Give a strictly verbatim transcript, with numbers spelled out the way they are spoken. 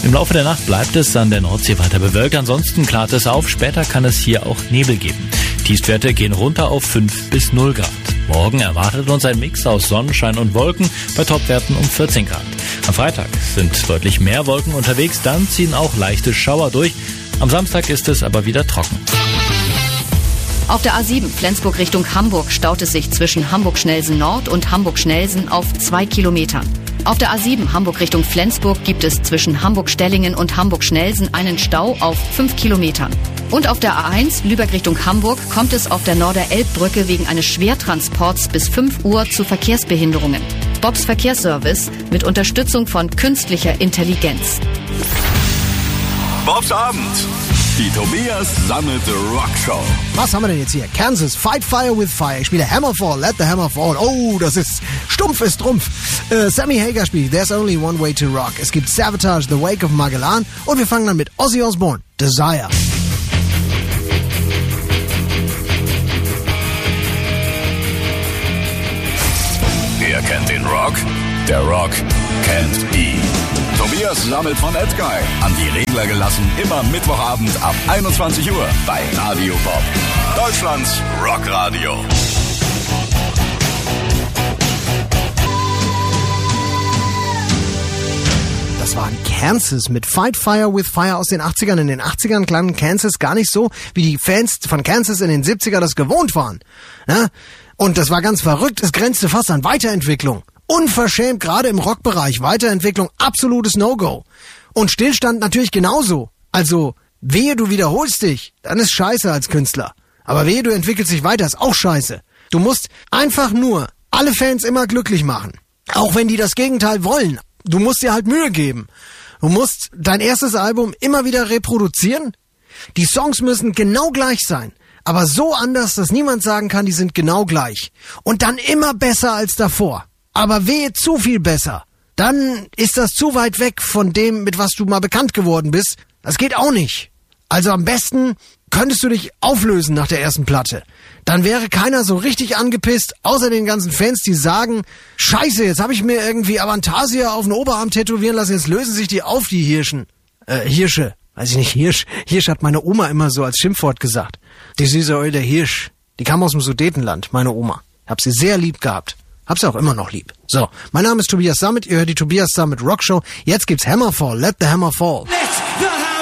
Im Laufe der Nacht bleibt es an der Nordsee weiter bewölkt, ansonsten klart es auf. Später kann es hier auch Nebel geben. Tiefstwerte gehen runter auf fünf bis null Grad. Morgen erwartet uns ein Mix aus Sonnenschein und Wolken bei Topwerten um vierzehn Grad. Am Freitag sind deutlich mehr Wolken unterwegs, dann ziehen auch leichte Schauer durch. Am Samstag ist es aber wieder trocken. Auf der A sieben Flensburg Richtung Hamburg staut es sich zwischen Hamburg-Schnelsen Nord und Hamburg-Schnelsen auf zwei Kilometern. Auf der A sieben Hamburg Richtung Flensburg gibt es zwischen Hamburg-Stellingen und Hamburg-Schnelsen einen Stau auf fünf Kilometern. Und auf der A eins Lübeck Richtung Hamburg kommt es auf der Norder-Elb-Brücke wegen eines Schwertransports bis fünf Uhr zu Verkehrsbehinderungen. Bobs Verkehrsservice mit Unterstützung von künstlicher Intelligenz. Bobs Abend. Die Tobias Sammet Rock Show. Was haben wir denn jetzt hier? Kansas, Fight Fire with Fire. Ich spiele Hammerfall, Let the Hammer Fall. Oh, das ist stumpf ist Trumpf. Äh, Sammy Hagar spielt There's Only One Way to Rock. Es gibt Savatage, The Wake of Magellan. Und wir fangen dann mit Ozzy Osbourne, Desire. Ihr kennt den Rock, der Rock kennt ihn. Tobias Sammet von Edguy. An die Regler gelassen, immer Mittwochabend ab einundzwanzig Uhr bei Radio Bob. Deutschlands Rockradio. Das war Kansas mit Fight Fire with Fire aus den achtzigern. In den achtzigern klang Kansas gar nicht so, wie die Fans von Kansas in den siebzigern das gewohnt waren. Na? Und das war ganz verrückt. Es grenzte fast an Weiterentwicklung. Unverschämt, gerade im Rockbereich. Weiterentwicklung, absolutes No-Go. Und Stillstand natürlich genauso. Also, wehe, du wiederholst dich, dann ist scheiße als Künstler. Aber wehe, du entwickelst dich weiter, ist auch scheiße. Du musst einfach nur alle Fans immer glücklich machen. Auch wenn die das Gegenteil wollen. Du musst dir halt Mühe geben. Du musst dein erstes Album immer wieder reproduzieren. Die Songs müssen genau gleich sein. Aber so anders, dass niemand sagen kann, die sind genau gleich. Und dann immer besser als davor. Aber wehe, zu viel besser. Dann ist das zu weit weg von dem, mit was du mal bekannt geworden bist. Das geht auch nicht. Also am besten könntest du dich auflösen nach der ersten Platte. Dann wäre keiner so richtig angepisst, außer den ganzen Fans, die sagen, Scheiße, jetzt habe ich mir irgendwie Avantasia auf den Oberarm tätowieren lassen, jetzt lösen sich die auf, die Hirschen. Äh, Hirsche. Weiß ich nicht, Hirsch. Hirsch hat meine Oma immer so als Schimpfwort gesagt. Die süße Eule Hirsch. Die kam aus dem Sudetenland, meine Oma. Hab sie sehr lieb gehabt. Hab sie auch immer noch lieb. So, mein Name ist Tobias Sammet, ihr hört die Tobias Sammet Rock Show. Jetzt gibt's Hammerfall, Let the Hammer Fall. Let the